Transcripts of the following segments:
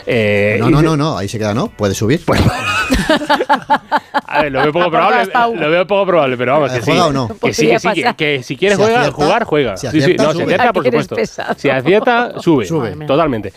No, ahí se queda, ¿no? ¿Puede subir? Pues, a ver, lo veo poco probable, pero vamos, que sí. ¿Juega o no? Que sí, que si quieres jugar, juega. Si acierta, si acierta, por supuesto. Pesado. Si acierta, sube. Totalmente.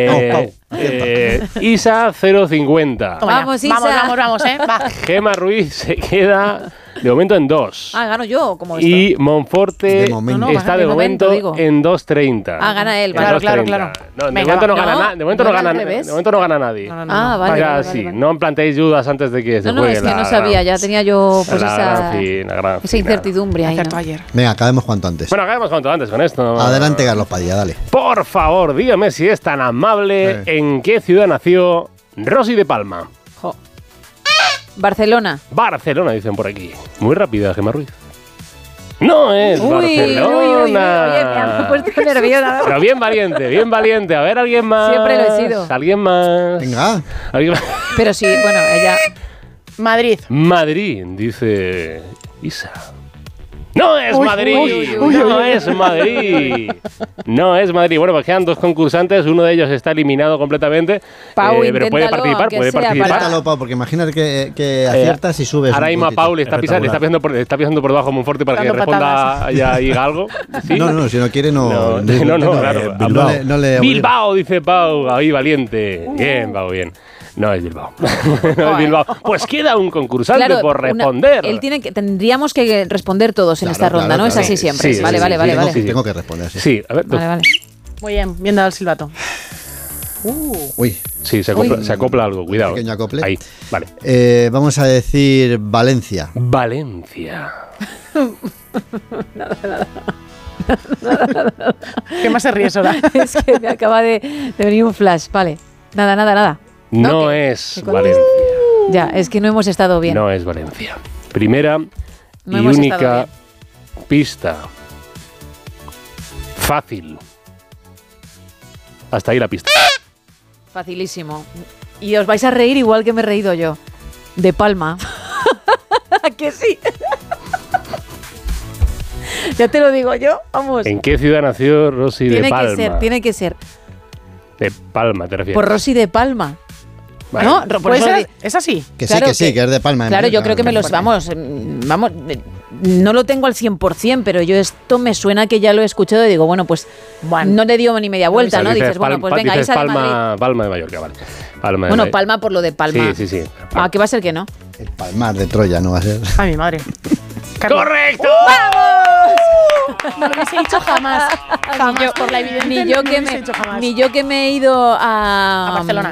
Isa 0,50. Vamos, Isa. Vamos, va. Gema Ruiz se queda de momento en 2. Gano yo, como esto. Y Monforte está de momento digo. en 2,30. Gana él, Claro. No, de momento no gana nadie. Vale. Vaya, sí, no planteéis dudas antes de que se juegue. Es que no sabía, ya tenía yo pues esa incertidumbre ahí, ¿no? Ayer. Venga, acabemos cuanto antes. Bueno, acabemos cuanto antes con esto. Adelante, Carlos Padilla, dale. Por favor, dígame si es tan amable, ¿en qué ciudad nació Rosy de Palma? Barcelona. Barcelona, dicen por aquí. Muy rápida, Gemma Ruiz. No es Barcelona. Me he puesto nerviosa. Pero bien valiente. A ver, alguien más. Siempre lo he sido. ¿Alguien más? Venga. ¿Alguien más? Pero sí, bueno, ella... Madrid, dice Isa. ¡No es Madrid! No es Madrid. Bueno, pues quedan 2 concursantes. Uno de ellos está eliminado completamente. Pau, pero puede participar. Inténtalo, Pau, porque imagínate que aciertas y subes. Ahora mismo a Pau le está pisando por debajo Monforte para que responda y diga algo. ¿Sí? No, si no quiere, no. Claro. Bilbao, dice Pau. Ahí, valiente. Bien, Pau, bien. No es Bilbao. No es Bilbao. Pues queda un concursante por responder. Tendríamos que responder todos en esta ronda, ¿no? Es así siempre. Sí, vale. Tengo que responder, sí. Sí, a ver. Vale. Muy bien dado el silbato. Uy. Sí, se acopla algo, cuidado. Pequeño acople. Ahí, vale. Vamos a decir Valencia. Nada. ¿Qué más se ríe, Sora? Es que me acaba de venir un flash. Vale. Nada. No es Valencia. Ya, es que no hemos estado bien. No es Valencia. Primera y hemos única pista. Fácil. Hasta ahí la pista. Facilísimo. Y os vais a reír igual que me he reído yo. De Palma. ¿A que sí? Ya te lo digo yo, vamos. ¿En qué ciudad nació Rosy de Palma? Tiene que ser. De Palma, te refieres. Por Rosy de Palma. Vale. ¿No? ¿Es así? Que sí, que es de Palma. Claro, yo creo que vamos, no lo tengo al 100%, pero yo esto me suena que ya lo he escuchado y digo, bueno, pues no le dio ni media vuelta, ¿no? Dices, bueno, pues venga, Isa de Madrid. Palma de Mallorca, vale. Palma por lo de Palma. Sí. ¿Qué va a ser que no? El Palmar de Troya, ¿no va a ser? Ay, mi madre. ¡Correcto! ¡Vamos! No lo hubiese dicho jamás. Jamás, por la evidencia. Ni yo que me he ido a Barcelona.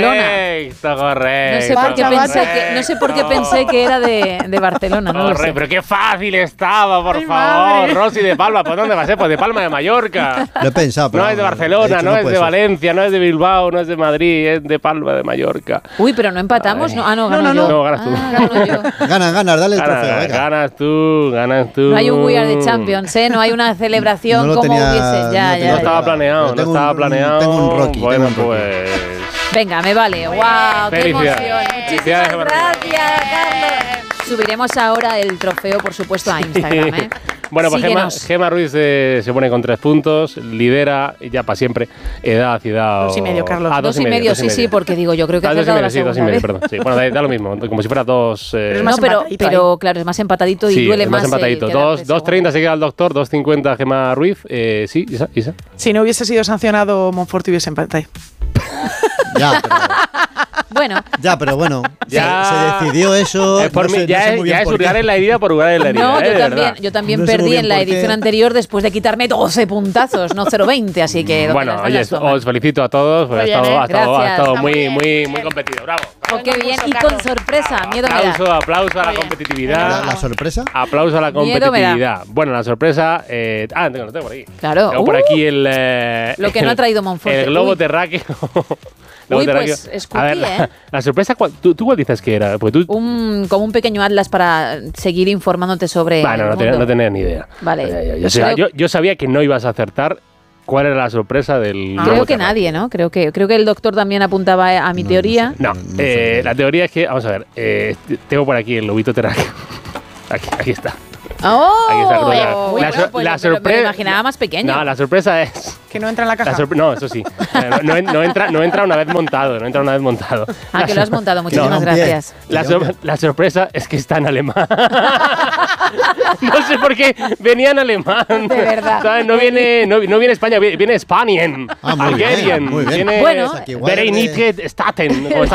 Correcto. No sé por qué pensé que era de Barcelona, no lo sé. Pero qué fácil estaba, por favor. Rosy de Palma, ¿por dónde va a ser? Pues de Palma de Mallorca. Lo he pensado, pero no es de Barcelona, no es de Valencia, no es de Bilbao, no es de Madrid, es de Palma de Mallorca. Uy, pero no empatamos, ¿no? No, ganas tú. Gano yo. Ganas, dale el trofeo, venga. Ganas tú. No hay un We Are the Champions, ¿eh? No hay una celebración no como tenía, hubiese. No estaba planeado, Tengo un Rocky. Bueno, tengo un Rocky. pues... Venga, me vale. ¡Wow! ¡Qué emoción! Muchísimas gracias, Carlos. Subiremos ahora el trofeo, por supuesto, a Instagram, ¿eh? Bueno, pues Gema Ruiz se pone con 3 puntos, lidera ya para siempre. Edad, 2,5, Carlos. 2,5, sí, porque digo, yo creo que has dado la segunda vez. Perdón. Sí, bueno, da lo mismo, como si fuera 2... pero claro, es más empatadito y duele más. Sí, más empatadito. 2,30 se queda el doctor, 2,50 Gema Ruiz. Sí, Isa. Si no hubiese sido sancionado, Monforte hubiese empatado. Pero bueno, se decidió eso. Ya es hurgar en la herida por hurgar en la herida. No, yo también perdí en la edición anterior después de quitarme 12 puntazos, no 0,20, así que... Bueno, oye, os felicito a todos, porque ha estado muy competido. Bravo. Qué bien, y con sorpresa, miedo me da. Aplauso a la competitividad. ¿La sorpresa? Aplauso a la competitividad. Bueno, la sorpresa... lo tengo por aquí. Claro. Tengo por aquí lo que no ha traído Monforte. El globo terráqueo. Pues escupí, a ver, la sorpresa, ¿tú cuál dices que era? Pues como un pequeño atlas para seguir informándote sobre no tenía ni idea. Vale. Yo sabía que no ibas a acertar cuál era la sorpresa del... Creo que nadie, ¿no? Creo que el doctor también apuntaba a mi teoría. No, la teoría es que, vamos a ver, tengo por aquí el lobito terráqueo. Aquí está. ¡Oh! La sorpresa. Me lo imaginaba más pequeño. No, la sorpresa es. Que no entra en la caja. No, eso sí. No entra una vez montado. Que lo has montado. Muchísimas gracias. La sorpresa es que está en alemán. No sé por qué venía en alemán. De verdad. ¿Sabes? No viene España, viene Spanien. Muy bien. Viene bueno, Vereinigte Staaten.